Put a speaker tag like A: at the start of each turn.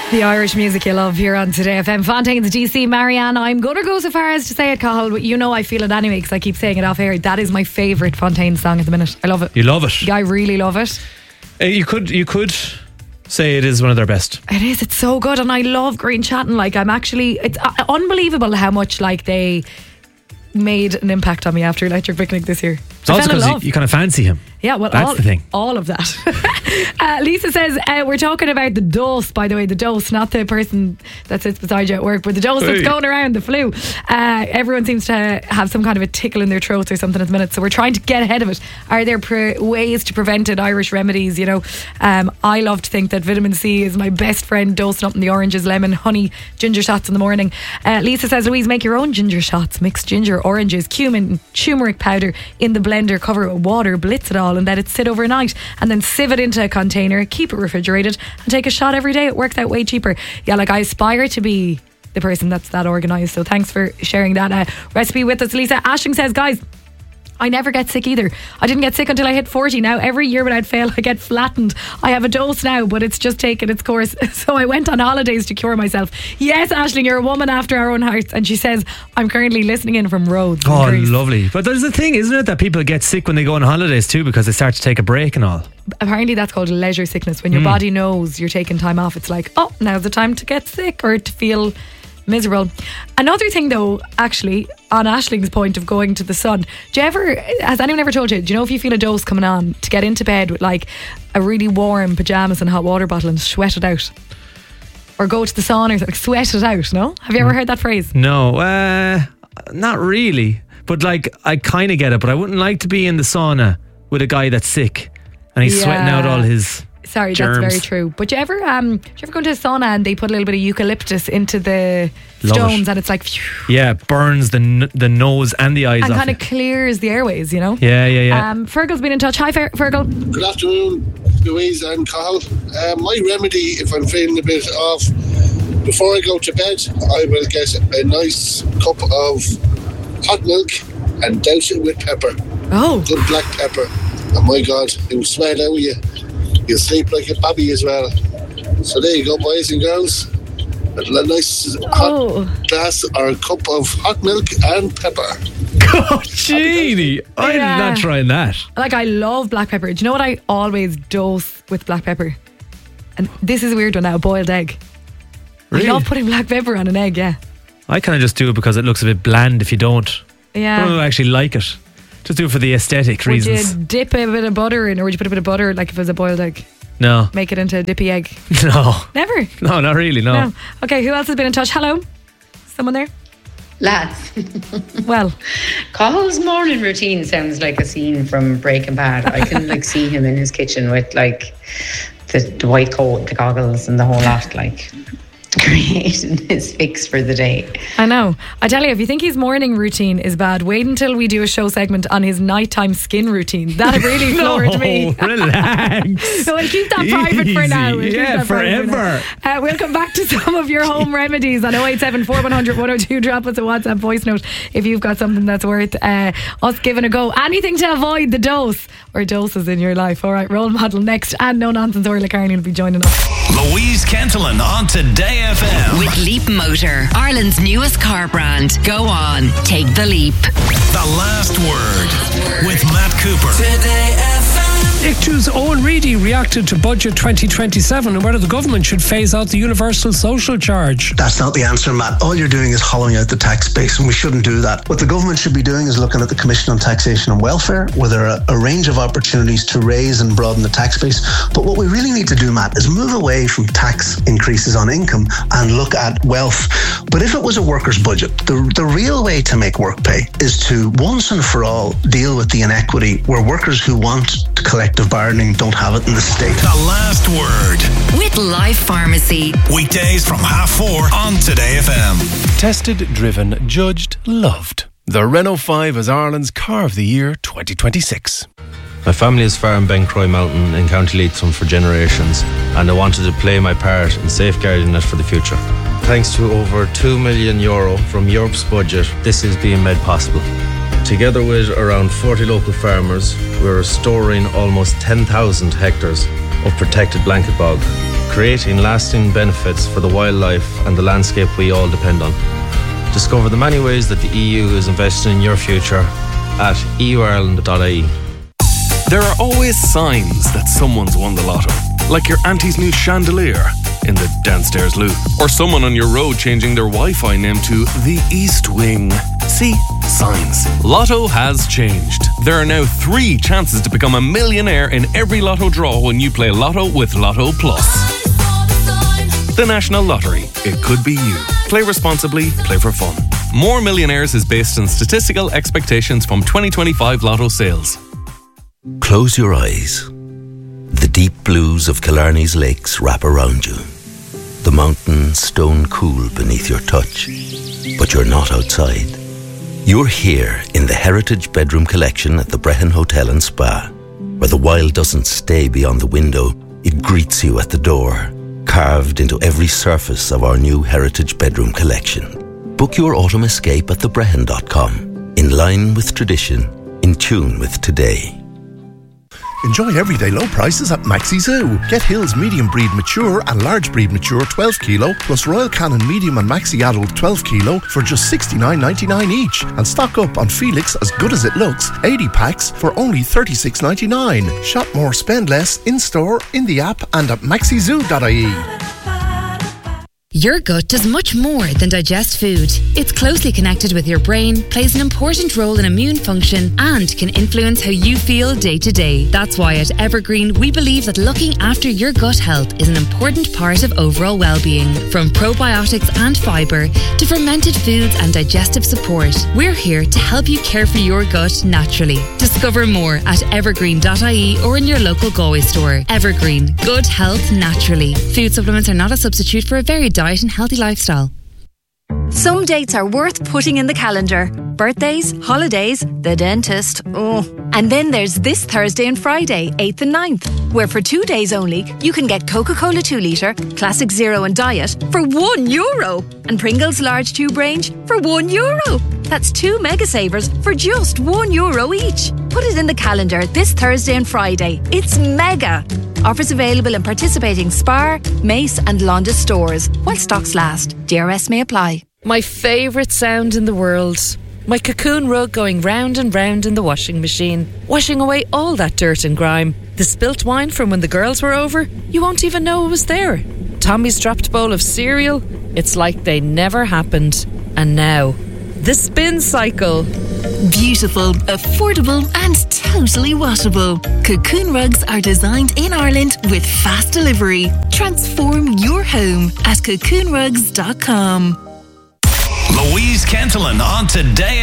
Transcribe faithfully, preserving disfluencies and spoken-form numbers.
A: The Irish music you love here on Today F M. Fontaine's D C, Marianne. I'm going to go so far as to say it, Cathal, but you know I feel it anyway because I keep saying it off air. That is my favourite Fontaine song at the minute. I love it.
B: You love it?
A: Yeah, I really love it.
B: Uh, you could you could say it is one of their best.
A: It is. It's so good, and I love Green Chatting. Like, I'm actually, it's uh, unbelievable how much like they made an impact on me after Electric Picnic this year.
B: It's also because you, you kind of fancy him.
A: Yeah, well,
B: that's
A: all,
B: the thing.
A: All of that. uh, Lisa says, uh, we're talking about the dose, by the way, the dose, not the person that sits beside you at work, but the dose hey. that's going around, the flu. Uh, everyone seems to have some kind of a tickle in their throats or something at the minute, so we're trying to get ahead of it. Are there pre- ways to prevent it? Irish remedies, you know? Um, I love to think that vitamin C is my best friend, dosing up in the oranges, lemon, honey, ginger shots in the morning. Uh, Lisa says, Louise, make your own ginger shots. Mix ginger, oranges, cumin, turmeric powder in the blender, cover it with water, blitz it all and let it sit overnight, and then sieve it into a container, keep it refrigerated and take a shot every day. It works out way cheaper. Yeah, like I aspire to be the person that's that organised, so thanks for sharing that uh, recipe with us, Lisa. Ashling says, guys, I never get sick either. I didn't get sick until I hit forty. Now every year when I'd fail I get flattened. I have a dose now, but it's just taken its course. So I went on holidays to cure myself. Yes, Aisling, you're a woman after our own hearts. And she says, I'm currently listening in from Rhodes.
B: Oh, lovely. But there's the thing, isn't it, that people get sick when they go on holidays too, because they start to take a break and all.
A: Apparently that's called leisure sickness. When your mm. body knows you're taking time off, it's like, oh, now's the time to get sick or to feel miserable. Another thing though, actually, on Aisling's point of going to the sun, do you ever, has anyone ever told you, do you know if you feel a dose coming on, to get into bed with like a really warm pyjamas and a hot water bottle and sweat it out? Or go to the sauna or like, sweat it out, no? Have you ever heard that phrase?
B: No, uh, not really. But like, I kind of get it, but I wouldn't like to be in the sauna with a guy that's sick and he's yeah. sweating out all his
A: Sorry,
B: germs.
A: That's very true. But do you ever um, do you ever go into a sauna and they put a little bit of eucalyptus into the
B: Love
A: stones
B: it.
A: And it's like phew.
B: Yeah, burns the n- the nose and the eyes
A: and
B: off
A: kind of clears the airways, you know?
B: Yeah, yeah, yeah.
A: Um, Fergal's been in touch. Hi, Fer- Fergal.
C: Good afternoon, Louise and Cathal. Uh, my remedy, if I'm feeling a bit off, before I go to bed, I will get a nice cup of hot milk and douse it with pepper.
A: Oh.
C: Good black pepper. Oh my God, it will swell out of you. You'll sleep like a baby as well. So there you go, boys and girls. A nice
A: oh.
C: hot glass or a cup of hot milk and pepper.
B: Oh, Jeannie, I'm
A: yeah.
B: not trying that.
A: Like, I love black pepper. Do you know what I always dose with black pepper? And this is a weird one now, a boiled egg.
B: Really?
A: I love putting black pepper on an egg, yeah.
B: I kind of just do it because it looks a bit bland if you don't.
A: Yeah.
B: I don't actually like it. Just do it for the aesthetic
A: would
B: reasons.
A: Would you dip a bit of butter in, or would you put a bit of butter like if it was a boiled egg?
B: No.
A: Make it into a dippy egg?
B: No.
A: Never?
B: No, not really, no.
A: no. Okay, who else has been in touch? Hello? Someone there?
D: Lads.
A: Well,
D: Cahill's morning routine sounds like a scene from Breaking Bad. I can like see him in his kitchen with like the, the white coat, the goggles and the whole lot, like creating his fix for the day.
A: I know. I tell you, if you think his morning routine is bad, wait until we do a show segment on his nighttime skin routine. That really floored
B: no,
A: me.
B: Relax.
A: So we'll keep that private
B: Easy.
A: for now. We'll
B: yeah, forever.
A: Uh, we'll come back to some of your home remedies on oh eight seven, four one hundred, one oh two. Drop us a WhatsApp voice note if you've got something that's worth uh, us giving a go. Anything to avoid the dose or doses in your life. All right, Role Model next, and No Nonsense. Orla Carney will be joining us.
E: Louise Kentelin on Today F M.
F: With Leap Motor, Ireland's newest car brand. Go on, take the leap.
E: The Last Word with Matt Cooper.
G: Today F M.
H: I C T U's Owen Reedy reacted to Budget twenty twenty-seven and whether the government should phase out the universal social charge.
I: That's not the answer, Matt. All you're doing is hollowing out the tax base, and we shouldn't do that. What the government should be doing is looking at the Commission on Taxation and Welfare, where there are a range of opportunities to raise and broaden the tax base. But what we really need to do, Matt, is move away from tax increases on income and look at wealth. But if it was a workers' budget, the, the real way to make work pay is to once and for all deal with the inequity where workers who want collective bargaining don't have it in the state.
E: The Last Word
F: with Life Pharmacy.
E: Weekdays from half four on Today F M.
J: Tested, driven, judged, loved. The Renault five is Ireland's Car of the Year twenty twenty-six.
K: My family is farm Bencroy Mountain in County Leitrim for generations, and I wanted to play my part in safeguarding it for the future. Thanks to over two million euro from Europe's budget, this is being made possible. Together with around forty local farmers, we're restoring almost ten thousand hectares of protected blanket bog. creating lasting benefits for the wildlife and the landscape we all depend on. Discover the many ways that the E U is investing in your future at e u ireland dot I E.
J: There are always signs that someone's won the lotto, like your auntie's new chandelier in the downstairs loo, or someone on your road changing their Wi-Fi name to the East Wing. See? Signs. Lotto has changed. There are now three chances to become a millionaire in every lotto draw when you play Lotto with Lotto Plus. The National Lottery. It could be you. Play responsibly, play for fun. More Millionaires is based on statistical expectations from twenty twenty-five Lotto sales.
G: Close your eyes. The deep blues of Killarney's lakes wrap around you. The mountains stone cool beneath your touch. But you're not outside. You're here in the Heritage Bedroom Collection at the Brehon Hotel and Spa, where the wild doesn't stay beyond the window, it greets you at the door, carved into every surface of our new Heritage Bedroom Collection. Book your autumn escape at the brehon dot com, in line with tradition, in tune with today.
L: Enjoy everyday low prices at Maxi Zoo. Get Hills Medium Breed Mature and Large Breed Mature twelve kilo, plus Royal Canin Medium and Maxi Adult twelve kilo for just sixty-nine ninety-nine each. And stock up on Felix As Good As It Looks eighty packs for only thirty-six ninety-nine. Shop more, spend less, in-store, in the app and at maxi zoo dot I E.
M: Your gut does much more than digest food. It's closely connected with your brain, plays an important role in immune function, and can influence how you feel day to day. That's why at Evergreen, we believe that looking after your gut health is an important part of overall well-being. From probiotics and fibre to fermented foods and digestive support, we're here to help you care for your gut naturally. Discover more at evergreen dot I E or in your local Galway store. Evergreen, good health naturally. Food supplements are not a substitute for a varied diet and healthy lifestyle.
N: Some dates are worth putting in the calendar. Birthdays, holidays, the dentist, oh. And then there's this Thursday and Friday, eighth and ninth, where for two days only, you can get Coca-Cola two litre, Classic Zero and Diet for one euro. And Pringles Large Tube Range for one euro. That's two mega savers for just one euro each. Put it in the calendar this Thursday and Friday. It's mega. Offers available in participating Spar, Mace and Londis stores while stocks last. D R S may apply.
O: My favourite sound in the world. My cocoon rug going round and round in the washing machine, washing away all that dirt and grime. The spilt wine from when the girls were over, you won't even know it was there. Tommy's dropped bowl of cereal, it's like they never happened. And now, the spin cycle.
P: Beautiful, affordable and totally washable. Cocoon rugs are designed in Ireland with fast delivery. Transform your home at cocoon rugs dot com.
E: Louise Kentelan on Today